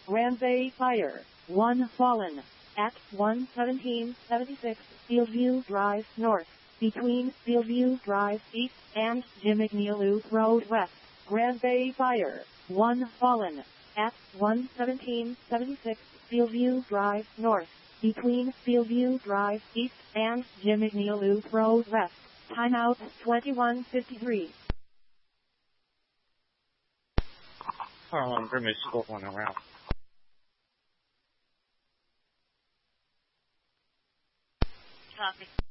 Grand Bay Fire. 1 fallen. At 11776 Fieldview Drive North. Between Fieldview Drive East and Jim McNeil Loop Road West. Grand Bay Fire. 1 fallen. At 11776 Fieldview Drive North. Between Fieldview Drive East and Jim McNeil Loop Road West. Timeout 21:53. Bring me school one around. Copy.